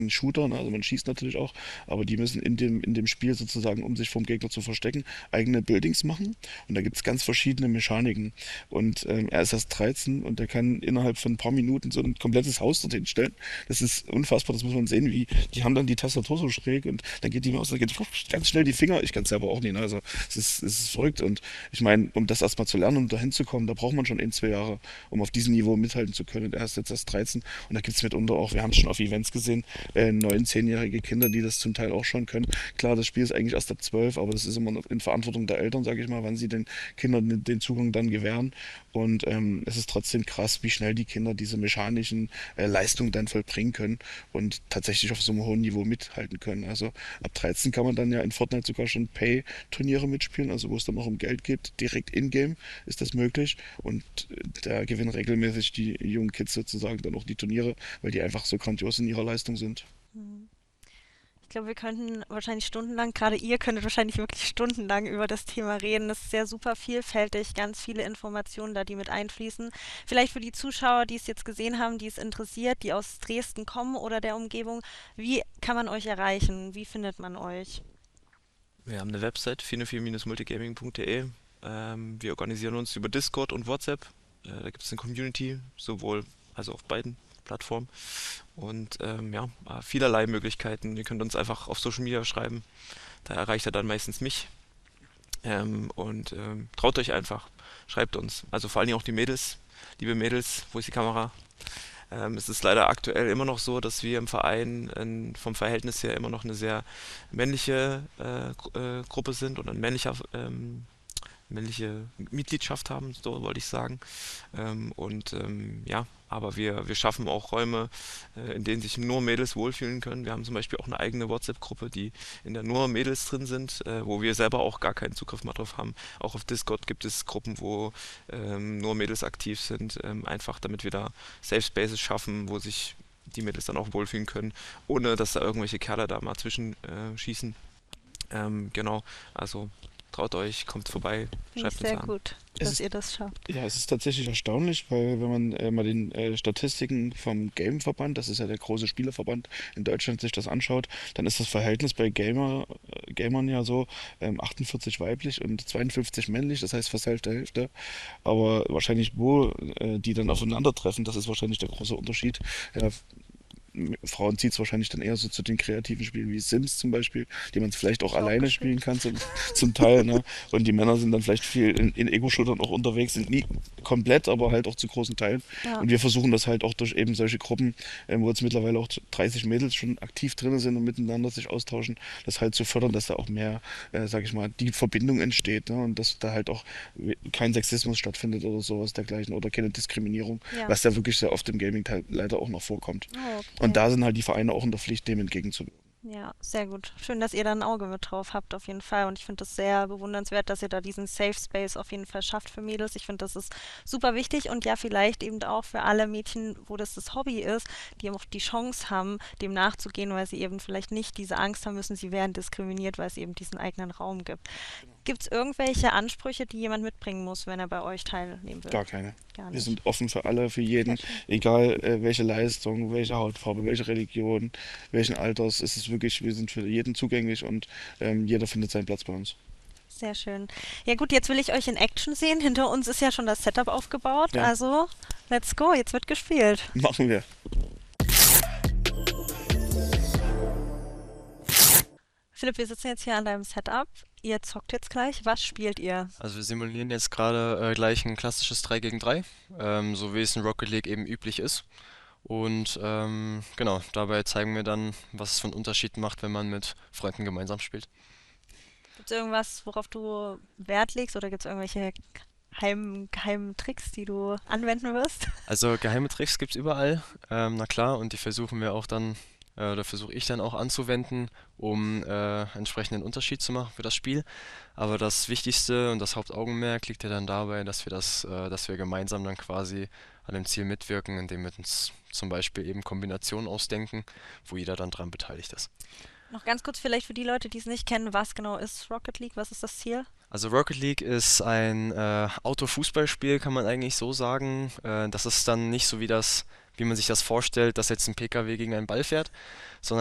Shooter, ne? Also man schießt natürlich auch, aber die müssen in dem Spiel sozusagen, um sich vom Gegner zu verstecken, eigene Buildings machen. Und da gibt es ganz verschiedene Mechaniken. Und er ist erst 13 und der kann innerhalb von ein paar Minuten so ein komplettes Haus dorthin stellen. Das ist unfassbar, das muss man sehen, wie die haben dann die Tastatur so schräg und dann geht die Maus, dann geht ganz schnell die Finger. Ich kann es selber auch nicht, ne? Also es ist verrückt. Und ich meine, um das erstmal zu lernen, um da hinzukommen, da braucht man schon 1, 2 Jahre, um auf diesem Niveau mithalten zu können. Und er ist jetzt erst 13 und da gibt es mitunter auch, wir haben es schon auf Events gesehen, 9, 10-jährige Kinder, die das zum Teil auch schon können. Klar, das Spiel ist eigentlich erst ab 12, aber das ist immer noch in Verantwortung der Eltern, sage ich mal, wann sie den Kindern den Zugang dann gewähren. Und es ist trotzdem krass, wie schnell die Kinder diese mechanischen Leistungen dann vollbringen können und tatsächlich auf so einem hohen Niveau mithalten können. Also ab 13 kann man dann ja in Fortnite sogar schon Pay-Turniere mitspielen, also wo es dann auch um Geld geht. Direkt in-game ist das möglich und da gewinnen regelmäßig die jungen Kids sozusagen dann auch die Turniere, weil die einfach so grandios in ihrer Leistung sind. Mhm. Ich glaube, wir könnten wahrscheinlich stundenlang, gerade ihr könntet wahrscheinlich wirklich stundenlang über das Thema reden. Es ist ja super vielfältig, ganz viele Informationen da, die mit einfließen. Vielleicht für die Zuschauer, die es jetzt gesehen haben, die es interessiert, die aus Dresden kommen oder der Umgebung, wie kann man euch erreichen? Wie findet man euch? Wir haben eine Website, 404-multigaming.de. Wir organisieren uns über Discord und WhatsApp. Da gibt es eine Community, sowohl also auf beiden Plattformen. Und ja, vielerlei Möglichkeiten. Ihr könnt uns einfach auf Social Media schreiben. Da erreicht er dann meistens mich. Traut euch einfach. Schreibt uns. Also vor allen Dingen auch die Mädels. Liebe Mädels, wo ist die Kamera? Es ist leider aktuell immer noch so, dass wir im Verein vom Verhältnis her immer noch eine sehr männliche Gruppe sind und ein männliche Mitgliedschaft haben, so wollte ich sagen. Ja, aber wir schaffen auch Räume, in denen sich nur Mädels wohlfühlen können. Wir haben zum Beispiel auch eine eigene WhatsApp-Gruppe, in der nur Mädels drin sind, wo wir selber auch gar keinen Zugriff mehr drauf haben. Auch auf Discord gibt es Gruppen, wo nur Mädels aktiv sind, einfach damit wir da Safe Spaces schaffen, wo sich die Mädels dann auch wohlfühlen können, ohne dass da irgendwelche Kerle da mal zwischen schießen. Genau, also traut euch, kommt vorbei, Finde ich schreibt uns sehr an. gut, Es dass ist ihr das schafft. Ja, es ist tatsächlich erstaunlich, weil wenn man mal den Statistiken vom Game-Verband, das ist ja der große Spieleverband in Deutschland, sich das anschaut, dann ist das Verhältnis bei Gamern ja so 48 weiblich und 52 männlich, das heißt fast Hälfte, Hälfte. Aber wahrscheinlich, wo die dann aufeinandertreffen, das ist wahrscheinlich der große Unterschied. Ja, Frauen zieht es wahrscheinlich dann eher so zu den kreativen Spielen wie Sims zum Beispiel, die man vielleicht auch Ich auch alleine spielen gespielt. kann zum Teil, ne? Und die Männer sind dann vielleicht viel in Ego-Shootern auch unterwegs, sind nie komplett, aber halt auch zu großen Teilen. Ja. Und wir versuchen das halt auch durch eben solche Gruppen, wo jetzt mittlerweile auch 30 Mädels schon aktiv drin sind und miteinander sich austauschen, das halt zu fördern, dass da auch mehr, sag ich mal, die Verbindung entsteht, ne? Und dass da halt auch kein Sexismus stattfindet oder sowas dergleichen oder keine Diskriminierung, Ja. was ja wirklich sehr oft im Gaming leider auch noch vorkommt. Oh, Und okay. da sind halt die Vereine auch in der Pflicht, dem entgegenzuwirken. Ja, sehr gut. Schön, dass ihr da ein Auge mit drauf habt, auf jeden Fall. Und ich finde das sehr bewundernswert, dass ihr da diesen Safe Space auf jeden Fall schafft für Mädels. Ich finde, das ist super wichtig und ja, vielleicht eben auch für alle Mädchen, wo das Hobby ist, die auch die Chance haben, dem nachzugehen, weil sie eben vielleicht nicht diese Angst haben müssen, sie werden diskriminiert, weil es eben diesen eigenen Raum gibt. Gibt es irgendwelche Ansprüche, die jemand mitbringen muss, wenn er bei euch teilnehmen will? Gar keine. Gar Wir nicht. sind offen für alle, für Sehr jeden, schön. egal welche Leistung, welche Hautfarbe, welche Religion, welchen Alters. Es ist wirklich, wir sind für jeden zugänglich und jeder findet seinen Platz bei uns. Sehr schön. Ja gut, jetzt will ich euch in Action sehen. Hinter uns ist ja schon das Setup aufgebaut. Ja, Also, let's go. Jetzt wird gespielt. machen wir. Philipp, wir sitzen jetzt hier an deinem Setup. Ihr zockt jetzt gleich. Was spielt ihr? Also wir simulieren jetzt gerade gleich ein klassisches 3 gegen 3, so wie es in Rocket League eben üblich ist. Und genau, dabei zeigen wir dann, was es für einen Unterschied macht, wenn man mit Freunden gemeinsam spielt. Gibt es irgendwas, worauf du Wert legst oder gibt es irgendwelche geheimen Tricks, die du anwenden wirst? Also geheime Tricks gibt's überall, na klar, und die versuchen wir auch dann, oder versuche ich dann auch anzuwenden, um entsprechenden Unterschied zu machen für das Spiel. Aber das Wichtigste und das Hauptaugenmerk liegt ja dann dabei, dass wir gemeinsam dann quasi an dem Ziel mitwirken, indem wir uns zum Beispiel eben Kombinationen ausdenken, wo jeder dann dran beteiligt ist. Noch ganz kurz vielleicht für die Leute, die es nicht kennen, was genau ist Rocket League? Was ist das Ziel? Also Rocket League ist ein Autofußballspiel, kann man eigentlich so sagen. Das ist dann nicht so wie das wie man sich das vorstellt, dass jetzt ein PKW gegen einen Ball fährt, sondern